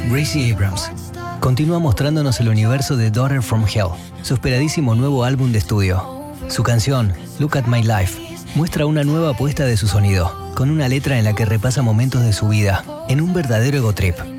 Gracie Abrams continúa mostrándonos el universo de Daughter from Hell, su esperadísimo nuevo álbum de estudio. Su canción, Look at My Life, muestra una nueva apuesta de su sonido, con una letra en la que repasa momentos de su vida, en un verdadero ego trip.